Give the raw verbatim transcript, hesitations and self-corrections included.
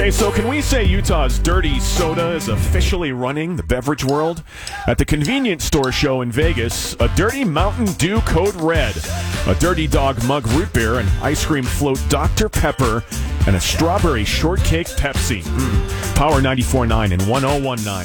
Jay, so can we say Utah's dirty soda is officially running the beverage world? At the convenience store show in Vegas, a dirty Mountain Dew Code Red, a Dirty Dog Mug Root Beer, an ice cream float Doctor Pepper, and a strawberry shortcake Pepsi. Mm. Power ninety-four point nine and one oh one nine.